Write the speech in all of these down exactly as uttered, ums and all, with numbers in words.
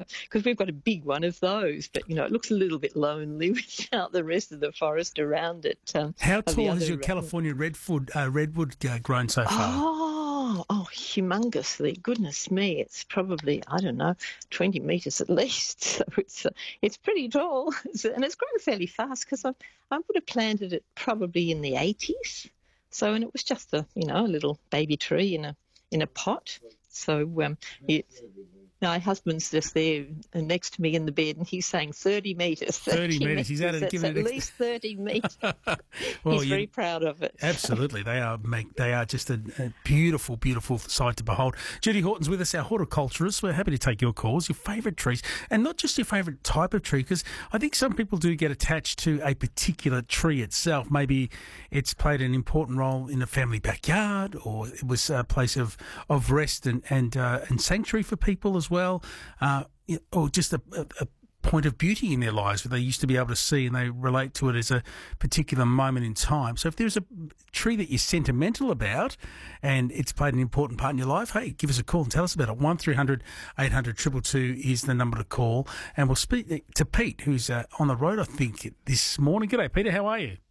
because we've got a big one of those, but, you know, it looks a little bit lonely without the rest of the forest around it. Um, How tall has other, your California redwood, uh, redwood uh, grown so far? Oh, oh, humongously. Goodness me, it's probably, I don't know, twenty metres at least. So it's uh, it's pretty tall, and it's grown fairly fast because I, I would have planted it probably in the eighties. So, and it was just a, you know, a little baby tree in a in a pot. So um, it, my husband's just there next to me in the bed, and he's saying thirty metres. thirty metres. He's added, given at least thirty metres. Well, he's you, very proud of it. Absolutely, they are. Make they are just a, a beautiful, beautiful sight to behold. Judy Horton's with us, our horticulturist. We're happy to take your calls, your favourite trees, and not just your favourite type of tree, because I think some people do get attached to a particular tree itself. Maybe it's played an important role in a family backyard, or it was a place of, of rest and and uh, and sanctuary for people as well, uh, or just a, a, a point of beauty in their lives where they used to be able to see and they relate to it as a particular moment in time. So if there's a tree that you're sentimental about and it's played an important part in your life, hey, give us a call and tell us about it. one three hundred eight hundred two two two is the number to call. And we'll speak to Pete, who's uh, on the road, I think, this morning. G'day, Peter. How are you?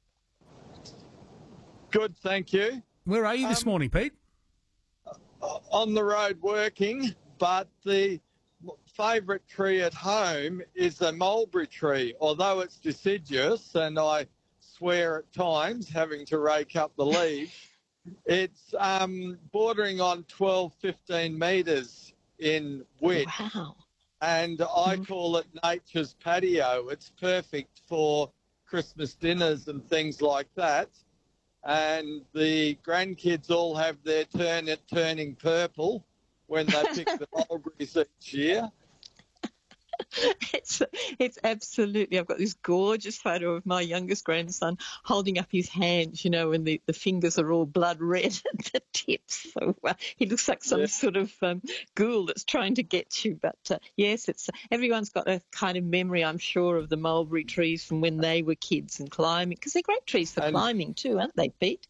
Good, thank you. Where are you this um, morning, Pete? On the road working, but the favourite tree at home is a mulberry tree, although it's deciduous and I swear at times having to rake up the leaves. It's um, bordering on twelve, fifteen metres in width. Wow. And I call it nature's patio. It's perfect for Christmas dinners and things like that. And the grandkids all have their turn at turning purple when they pick the mulberries each year. It's it's absolutely. I've got this gorgeous photo of my youngest grandson holding up his hands, you know, and the, the fingers are all blood red at the tips. So uh, he looks like some yeah. sort of um, ghoul that's trying to get you. But uh, yes, it's everyone's got a kind of memory, I'm sure, of the mulberry trees from when they were kids and climbing, because they're great trees for and climbing too, aren't they, Pete?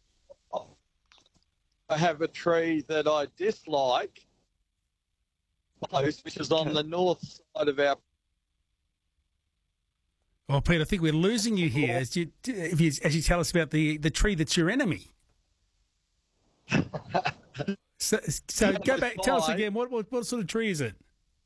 I have a tree that I dislike, which is on the north side of our. Well, Pete, I think we're losing you here as you, if you as you tell us about the, the tree that's your enemy. so, so go back, tell us again. What, what what sort of tree is it?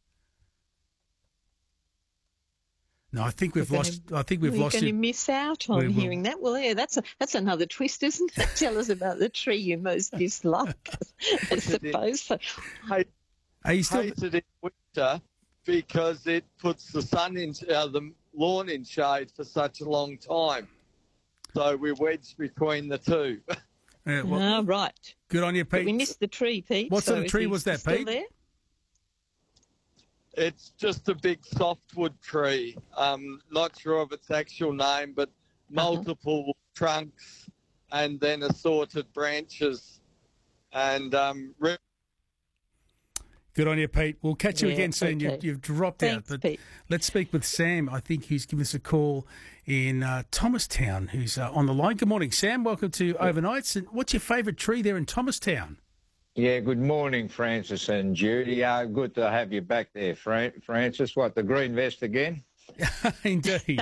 No, I think we've we're lost. Gonna, I think we've we're lost. You're going you. to miss out on we're, hearing that. Well, yeah, that's a, that's another twist, isn't it? Tell us about the tree you most dislike. I suppose. So. I Are you still... hate it in winter because it puts the sun in uh, the lawn in shade for such a long time. So we're wedged between the two. Yeah, well, ah, right. Good on you, Pete. But we missed the tree, Pete. What so sort of tree was that, Pete? There? It's just a big softwood tree. Um, not sure of its actual name, but multiple uh-huh. trunks and then assorted branches. And um, good on you, Pete. We'll catch you yeah, again soon. Okay. You've, you've dropped Thanks, out. But Pete. Let's speak with Sam. I think he's given us a call in uh, Thomastown, who's uh, on the line. Good morning, Sam. Welcome to Overnights. And what's your favourite tree there in Thomastown? Yeah, good morning, Francis and Judy. Uh, good to have you back there, Fran- Francis. What, the green vest again? Indeed.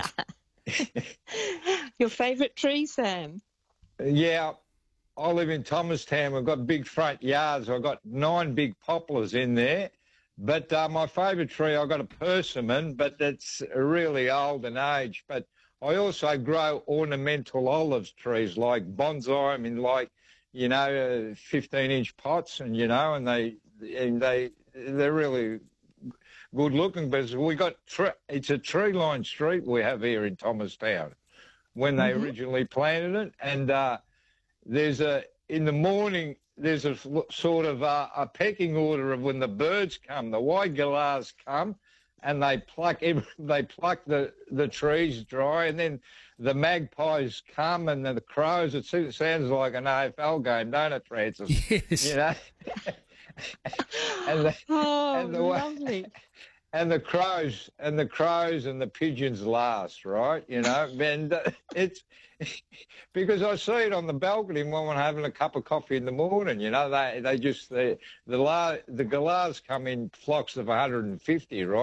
Your favourite tree, Sam? Yeah, I live in Thomastown. We've got big front yards. I've got nine big poplars in there. But uh, my favourite tree, I've got a persimmon, but it's really old and aged. But I also grow ornamental olives trees like bonsai. I mean, like, you know, fifteen-inch pots, and, you know, and they, and they, they're really good looking. But we got, tre- it's a tree-lined street we have here in Thomastown when they mm-hmm. originally planted it. And uh, there's a, in the morning, there's a sort of a, a pecking order of when the birds come, the white galahs come, and they pluck every, they pluck the, the trees dry, and then the magpies come and then the crows. It sounds like an A F L game, don't it, Francis? Yes. You know? and the, oh, and the, lovely. And the crows and the crows and the pigeons last, right? You know, and uh, it's because I see it on the balcony when I'm having a cup of coffee in the morning. You know, they they just the the la, the galahs come in flocks of one hundred fifty, right?